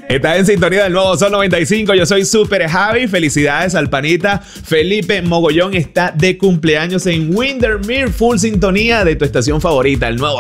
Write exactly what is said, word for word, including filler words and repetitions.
Estás en sintonía del nuevo Sol noventa y cinco. Yo soy Super Javi. Felicidades al panita Felipe Mogollón. Está de cumpleaños en Windermere. Full sintonía de tu estación favorita, el nuevo